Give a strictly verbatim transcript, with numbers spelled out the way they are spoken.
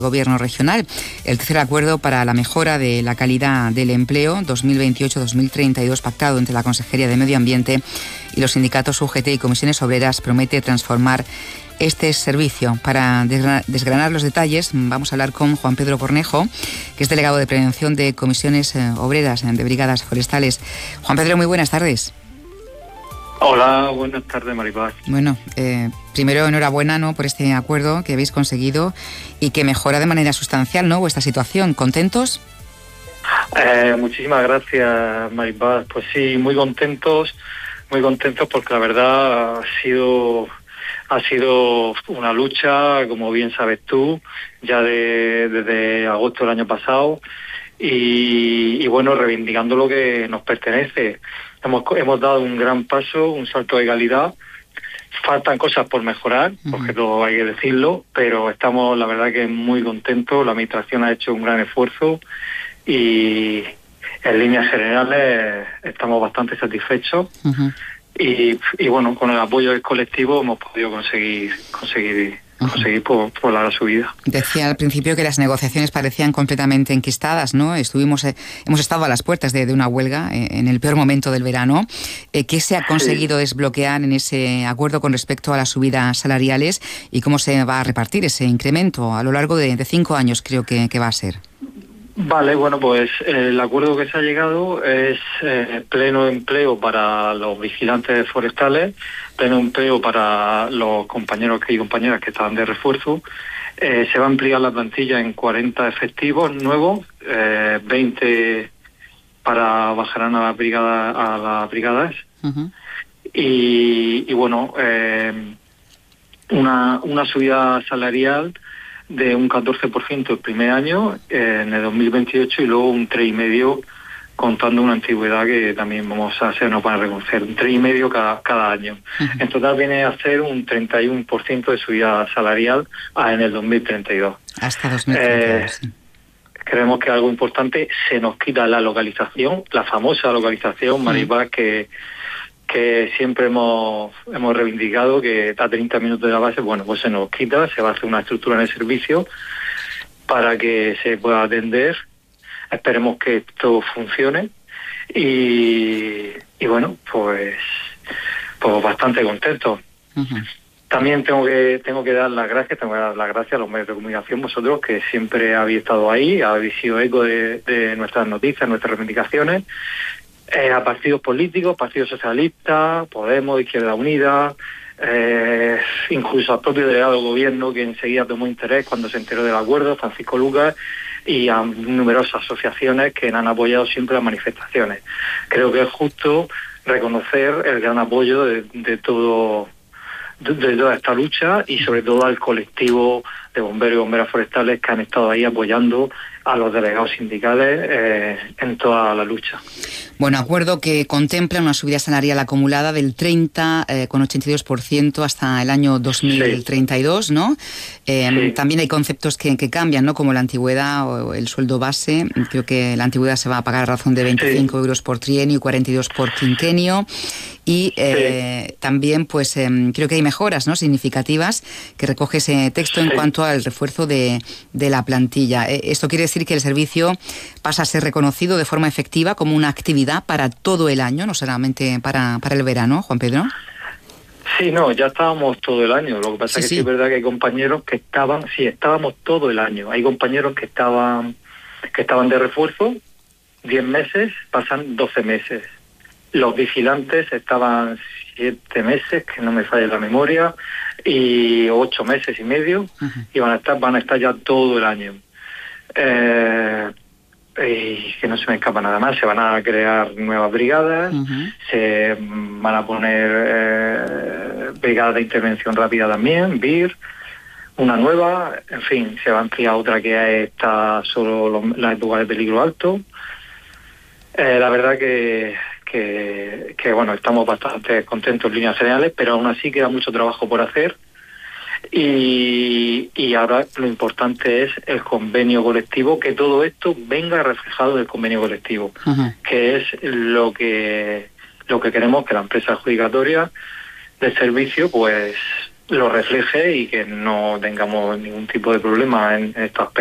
Gobierno regional, el tercer acuerdo para la mejora de la calidad del empleo dos mil veintiocho a dos mil treinta y dos pactado entre la Consejería de Medio Ambiente y los sindicatos U G T y comisiones obreras promete transformar este servicio. Para desgranar los detalles vamos a hablar con Juan Pedro Cornejo, que es delegado de prevención de comisiones obreras de brigadas forestales. Juan Pedro, muy buenas tardes. Hola, buenas tardes, Maripaz. Bueno, eh, primero enhorabuena, ¿no?, por este acuerdo que habéis conseguido y que mejora de manera sustancial, ¿no?, vuestra situación. ¿Contentos? Eh, muchísimas gracias, Maripaz. Pues sí, muy contentos, muy contentos porque la verdad ha sido ha sido una lucha, como bien sabes tú, ya de, desde agosto del año pasado y, y bueno, reivindicando lo que nos pertenece. Hemos, hemos dado un gran paso, un salto de calidad. Faltan cosas por mejorar, porque todo hay que decirlo, pero estamos, la verdad, que muy contentos. La Administración ha hecho un gran esfuerzo y en líneas generales estamos bastante satisfechos. Uh-huh. Y, y bueno, con el apoyo del colectivo hemos podido conseguir conseguir conseguir por, por la subida. Decía al principio que las negociaciones parecían completamente enquistadas, ¿no? Estuvimos, eh, hemos estado a las puertas de, de una huelga eh, en el peor momento del verano. Eh, ¿Qué se ha conseguido sí. desbloquear en ese acuerdo con respecto a las subidas salariales y cómo se va a repartir ese incremento a lo largo de, de cinco años, creo que, que va a ser? Vale, bueno, pues el acuerdo que se ha llegado es eh, pleno empleo para los vigilantes forestales, pleno empleo para los compañeros y compañeras que estaban de refuerzo. Eh, se va a ampliar la plantilla en cuarenta efectivos nuevos, eh, veinte para bajarán a la brigada, a las brigadas. Uh-huh. Y, y bueno, eh, una, una subida salarial de un catorce por ciento el primer año, eh, en el dos mil veintiocho, y luego un tres coma cinco por ciento contando una antigüedad que también vamos a hacer, nos van a reconocer, un tres coma cinco por ciento cada, cada año. Uh-huh. En total viene a ser un treinta y uno por ciento de subida salarial a, en el dos mil treinta y dos. Hasta dos mil treinta y dos, eh, sí. Creemos que algo importante, se nos quita la localización, la famosa localización, Maripaz, uh-huh. que que siempre hemos hemos reivindicado, que está a treinta minutos de la base. Bueno, pues se nos quita, se va a hacer una estructura en el servicio para que se pueda atender. Esperemos que esto funcione y, y bueno, pues, pues bastante contento. Uh-huh. También tengo que tengo que dar las gracias, tengo que dar las gracias a los medios de comunicación, vosotros, que siempre habéis estado ahí, habéis sido eco de, de nuestras noticias, nuestras reivindicaciones. Eh, a partidos políticos, Partido Socialista, Podemos, Izquierda Unida, eh, incluso al propio delegado del gobierno, que enseguida tomó interés cuando se enteró del acuerdo, Francisco Lucas, y a numerosas asociaciones que han apoyado siempre las manifestaciones. Creo que es justo reconocer el gran apoyo de, de todo de, de toda esta lucha y sobre todo al colectivo de bomberos y bomberas forestales que han estado ahí apoyando a los delegados sindicales eh, en toda la lucha. Bueno, acuerdo que contempla una subida salarial acumulada del treinta coma ochenta y dos por ciento hasta el año dos mil treinta y dos, sí. ¿no? Eh, sí. También hay conceptos que, que cambian, ¿no?, como la antigüedad o el sueldo base. Creo que la antigüedad se va a pagar a razón de veinticinco sí. euros por trienio y cuarenta y dos por quinquenio. Y eh, sí. también, pues, eh, creo que hay mejoras, ¿no?, significativas que recoge ese texto sí. en cuanto al refuerzo de, de la plantilla. Eh, esto quiere decir que el servicio pasa a ser reconocido de forma efectiva como una actividad para todo el año, no solamente para, para el verano, Juan Pedro. Sí, no, ya estábamos todo el año. Lo que pasa sí, es que sí. sí es verdad que hay compañeros que estaban, sí, estábamos todo el año. Hay compañeros que estaban, que estaban de refuerzo, diez meses, pasan doce meses. Los vigilantes estaban siete meses, que no me falle la memoria, y ocho meses y medio, uh-huh. y van a estar, van a estar ya todo el año. Eh, y que no se me escapa nada más, se van a crear nuevas brigadas, uh-huh. se van a poner eh, brigadas de intervención rápida también, B I R, una nueva, en fin, se va a ampliar otra que está solo los, las épocas de peligro alto. Eh, la verdad que, que, que bueno, estamos bastante contentos en líneas generales, pero aún así queda mucho trabajo por hacer. Y, y ahora lo importante es el convenio colectivo, que todo esto venga reflejado del convenio colectivo, uh-huh. que es lo que lo que queremos, que la empresa adjudicatoria del servicio pues lo refleje y que no tengamos ningún tipo de problema en, en estos aspectos.